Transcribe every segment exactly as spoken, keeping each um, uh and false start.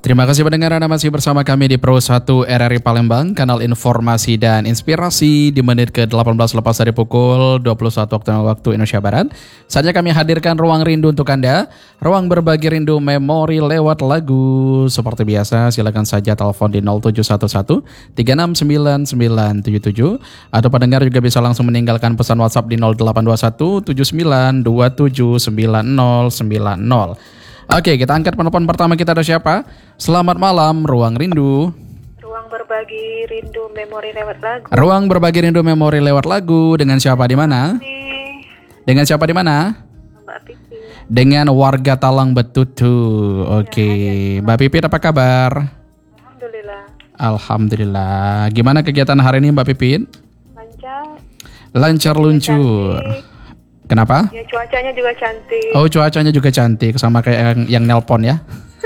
Terima kasih pendengar, Anda masih bersama kami di Pro satu R R I Palembang, kanal informasi dan inspirasi di menit ke delapan belas lepas dari pukul dua puluh satu waktu waktu Indonesia Barat. Saatnya kami hadirkan Ruang Rindu untuk Anda, ruang berbagi rindu memori lewat lagu. Seperti biasa, silakan saja telepon di nol tujuh satu satu tiga enam sembilan sembilan tujuh tujuh atau pendengar juga bisa langsung meninggalkan pesan WhatsApp di nol delapan dua satu tujuh sembilan dua tujuh sembilan nol sembilan nol. Oke, kita angkat penelpon pertama kita, ada siapa? Selamat malam, Ruang Rindu. Ruang berbagi rindu memori lewat lagu. Ruang berbagi rindu memori lewat lagu dengan siapa di mana? Dengan siapa di mana? Mbak Pipi. Dengan warga Talang Betutu. Oke, Mbak Pipit apa kabar? Alhamdulillah. Alhamdulillah. Gimana kegiatan hari ini, Mbak Pipit? Lancar. Lancar luncur. Cantik. Kenapa? Ya, cuacanya juga cantik. Oh, cuacanya juga cantik, sama kayak yang, yang nelpon ya.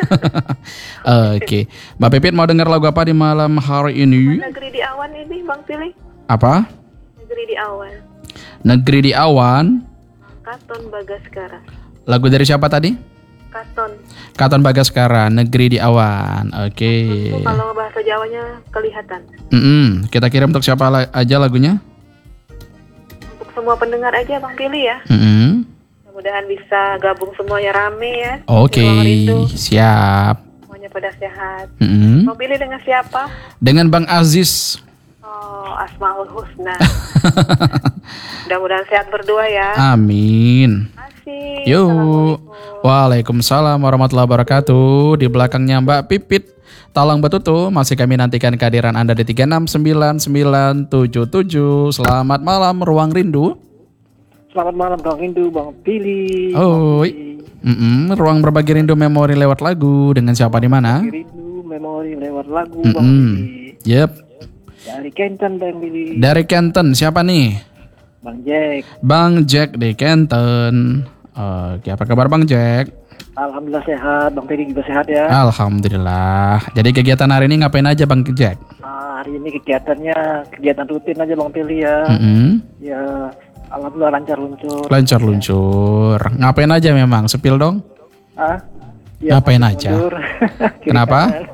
Oke, Mbak Pipit mau dengar lagu apa di malam hari ini? Negeri di Awan ini, Bang Pilih. Apa? Negeri di Awan. Negeri di Awan. Katon Bagaskara. Lagu dari siapa tadi? Katon. Katon Bagaskara, Negeri di Awan. Oke. Itu kalau bahasa Jawanya kelihatan. Mm-mm. Kita kirim untuk siapa la- aja lagunya? Untuk semua pendengar aja, Bang Pilih ya. Mm-mm. Mudah-mudahan bisa gabung semuanya rame ya. Oke, Di Ruang Rindu. siap. Semuanya pada sehat. Mm-mm. Bang Pilih dengan siapa? Dengan Bang Aziz. Oh, Asmaul Husna. Mudah-mudahan sehat berdua ya. Amin. Terima kasih. Yuk. Assalamualaikum. Waalaikumsalam warahmatullahi wabarakatuh. Di belakangnya Mbak Pipit Talang Betutu, masih kami nantikan kehadiran Anda di tiga enam sembilan sembilan tujuh tujuh. Selamat malam, Ruang Rindu. Selamat malam Bang Rindu, Bang Pilih. Oh, mm-mm. Ruang berbagi rindu memori lewat lagu dengan siapa di mana? Rindu memori lewat lagu, Bang Mm-mm. Pilih. Yep. Dari Kenton, Bang Pilih. Dari Kenton, siapa nih? Bang Jack. Bang Jack di Kenton. Oke, apa kabar Bang Jack? Alhamdulillah sehat, Bang Pilih juga sehat ya. Alhamdulillah. Jadi kegiatan hari ini ngapain aja Bang Jack? Nah, hari ini kegiatannya kegiatan rutin aja Bang Pilih ya. Mm-mm. Ya, alhamdulillah lancar luncur. Lancar luncur. Ngapain aja memang? Sepil dong? Ah? Ngapain aja? mundur. Kiri Kenapa? kanan.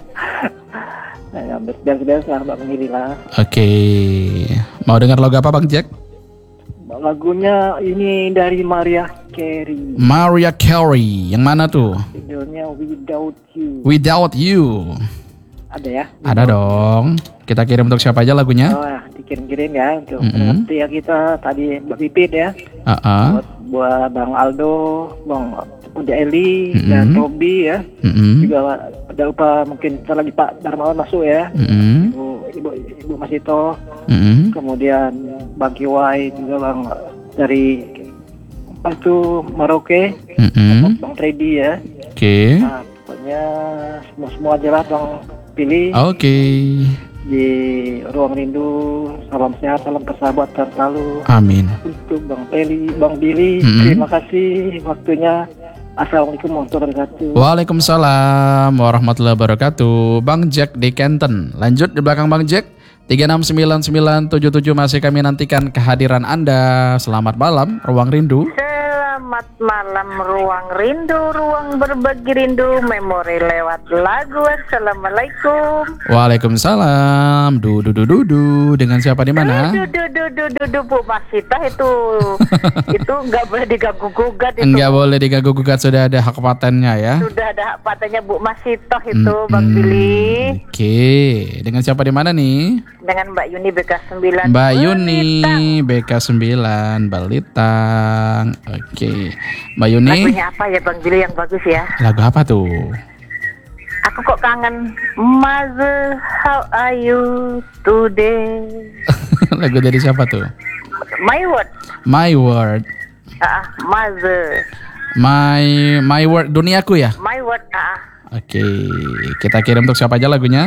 Nah, ya, biasa-biasa Bang Pilih lah. Oke. Mau dengar lagu apa Bang Jack? Lagunya ini dari Mariah Carey. Mariah Carey. Yang mana tuh? Judulnya Without You. Without You. Ada ya? Ada dong. Kita kirim untuk siapa aja lagunya? Oh, dikirim-kirim ya untuk Mm-mm. mengerti ya kita tadi Mbak Pipit ya. Uh-uh. Buat, buat Bang Aldo, Bang Uda Eli Mm-mm. dan Tobi ya. Mm-mm. Juga ada lupa mungkin ntar lagi Pak Darmawan masuk ya. Mm-mm. Ibu Ibu Ibu Masito, Mm-mm. kemudian Bang Kiwai juga Bang dari apa itu Maroke, Mm-mm. Bang Freddy ya. Oke. Nah, pokoknya semua semua aja lah Bang pilih. Oke. Di Ruang Rindu, salam sehat, salam persahabatan selalu Amin. untuk Bang Peli, Bang Billy. Mm-mm. Terima kasih waktunya. Assalamualaikum warahmatullahi wabarakatuh. Waalaikumsalam warahmatullahi wabarakatuh. Bang Jack di Kenton. Lanjut di belakang Bang Jack. tiga enam sembilan sembilan tujuh tujuh masih kami nantikan kehadiran Anda. Selamat malam, Ruang Rindu. Selamat malam, Ruang Rindu, ruang berbagi rindu memori lewat lagu. Assalamualaikum. Waalaikumsalam. Du du du du du. Dengan siapa di mana? Duh, duh, duh, duh, duh, duh, Bu Masita itu itu nggak boleh diganggu gugat itu. Enggak boleh diganggu gugat, sudah ada hak patennya ya. Sudah ada hak patentnya Bu Masita itu, Mm-mm. Bang Billy. Oke, dengan siapa di mana nih? Dengan Mbak Yuni B K sembilan. Mbak Yuni Belitang. B K sembilan Balitang. Oke. Mbak Yuni, Lagunya apa ya Bang Billy yang bagus ya? lagu apa tuh? Aku kok kangen. Mother, how are you today? Lagu dari siapa tuh? My word. My World. Ah, mother. My My World, duniaku ya. My word. Ah, Oke, kita kirim untuk siapa aja lagunya?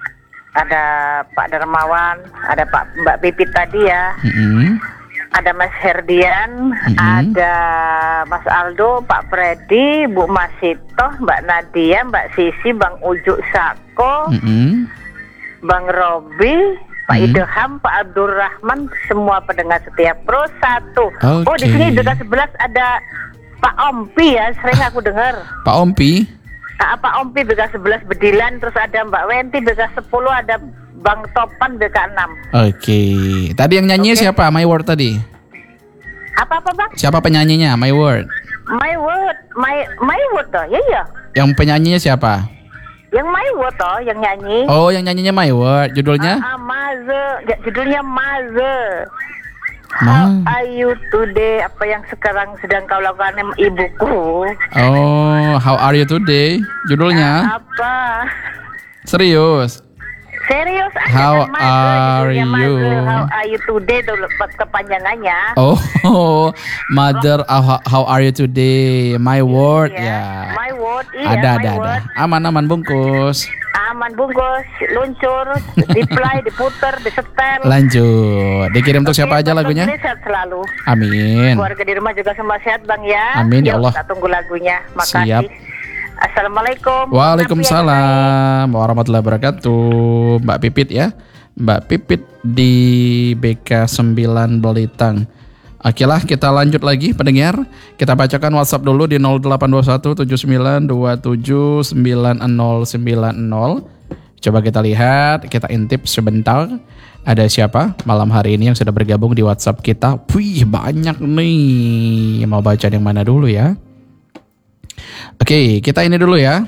ada Pak Darmawan, ada Pak Mbak Pipit tadi ya. Mm-mm. Ada Mas Herdian, Mm-mm. ada Mas Aldo, Pak Freddy, Bu Masito, Mbak Nadia, Mbak Sisi, Bang Ujuk Sako, Mm-mm. Bang Robi, Pak Mm-mm. Idham, Pak Abdurrahman, semua pendengar setiap Pro satu. Oh, Oke. di sini dekat sebelas ada Pak Ompi ya, sering aku dengar. Pak Ompi. Ah, Pak Ompi B K sebelas Bedilan, terus ada Mbak Wenti B K sepuluh, ada Bang Topan B K enam. Oke. Tadi yang nyanyi Oke. siapa? My Word tadi. Apa-apa Bang? Siapa penyanyinya? My Word. My Word, My My Word toh, ya iya. Yang penyanyinya siapa? Yang My Word toh, yang nyanyi. Oh, yang nyanyinya My Word. Judulnya? Ah, ah, Maze, ya, judulnya Maze. Ma- How are you today? Apa yang sekarang sedang kau lakukan, ibuku? Oh, How Are You Today? Judulnya? Apa? Serius? Serius? Ah, How jangan Maze, are judulnya Maze. you? How are you today? Tuh lepas kepanjangannya. Oh, Mother, how, how are you today? My Word, Iya, ya. My Word, iya. Ada, My ada, ada. Word. Aman-aman bungkus. Aman bungkus, luncur, di-play, diputer, disetel. Lanjut. Dikirim untuk siapa Oke, aja Bang lagunya? Tommy sehat selalu. Amin. Keluarga di rumah juga semua sehat Bang ya. Amin, ya Yuk, Allah. kita tunggu lagunya. Makasih. Siap. Assalamualaikum. Waalaikumsalam warahmatullahi wabarakatuh. Mbak Pipit ya. Mbak Pipit di B K sembilan Belitang. Oke lah, kita lanjut lagi pendengar. Kita bacakan WhatsApp dulu di nol delapan dua satu tujuh sembilan dua tujuh sembilan nol sembilan nol. Coba kita lihat, kita intip sebentar. Ada siapa malam hari ini yang sudah bergabung di WhatsApp kita? Wih, banyak nih. Mau baca yang mana dulu ya? Oke, kita ini dulu ya.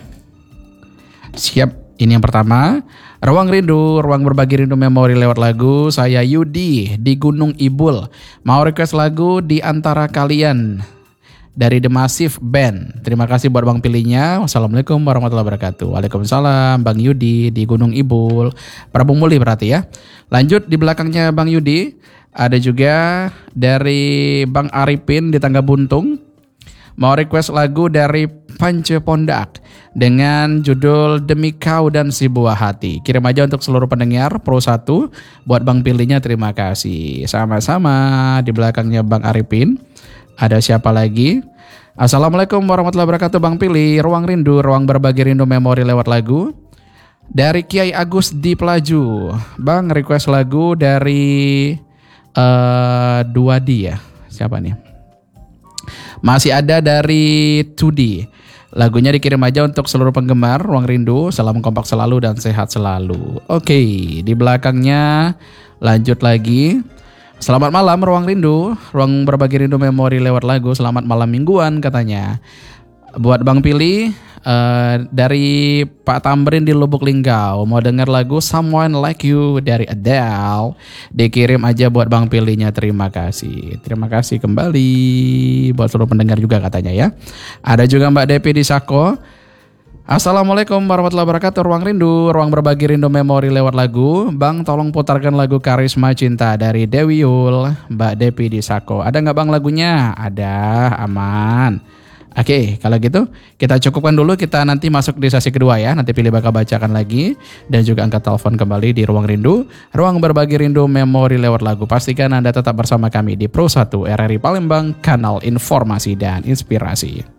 Siap, ini yang pertama. Ruang Rindu, ruang berbagi rindu memori lewat lagu. Saya Yudi di Gunung Ibul. Mau request lagu di antara kalian dari The Massive Band. Terima kasih buat Bang pilihnya. Wassalamualaikum warahmatullahi wabarakatuh. Waalaikumsalam Bang Yudi di Gunung Ibul. Prabu Muli berarti ya. Lanjut di belakangnya Bang Yudi. Ada juga dari Bang Arifin di Tangga Buntung. Mau request lagu dari Pance Pondak dengan judul Demi Kau dan Si Buah Hati. Kirim aja untuk seluruh pendengar Pro satu. Buat Bang pilihnya terima kasih. Sama-sama di belakangnya Bang Arifin. Ada siapa lagi? Assalamualaikum warahmatullahi wabarakatuh Bang Pilih. Ruang Rindu, ruang berbagi rindu memori lewat lagu. Dari Kiai Agus di Pelaju. Bang request lagu dari uh, dua D ya. Siapa nih? Masih ada dari dua D. Lagunya dikirim aja untuk seluruh penggemar Ruang Rindu. Salam kompak selalu dan sehat selalu. Oke, di belakangnya lanjut lagi. Selamat malam Ruang Rindu, ruang berbagi rindu memori lewat lagu. Selamat malam mingguan katanya. Buat Bang Pilih uh, dari Pak Tamrin di Lubuk Linggau. Mau denger lagu Someone Like You dari Adele. Dikirim aja buat Bang Pilihnya. Terima kasih. Terima kasih kembali buat seluruh pendengar juga katanya ya. Ada juga Mbak Depi di Sako. Assalamualaikum warahmatullahi wabarakatuh. Ruang Rindu, ruang berbagi rindu memori lewat lagu. Bang tolong putarkan lagu Karisma Cinta dari Dewi Yul. Mbak Depi di Sako. Ada gak Bang lagunya? Ada, aman. Oke, kalau gitu kita cukupkan dulu. Kita nanti masuk di sesi kedua ya. Nanti Pilih bakal bacakan lagi. Dan juga angkat telepon kembali di Ruang Rindu. Ruang berbagi rindu memori lewat lagu. Pastikan Anda tetap bersama kami di Pro satu R R I Palembang. Kanal informasi dan inspirasi.